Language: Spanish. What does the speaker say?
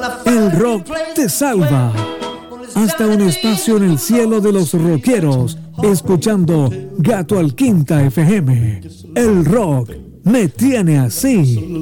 El rock te salva. Hasta un espacio en el cielo de los rockeros, escuchando Gato al Quinta FM. El rock me tiene así.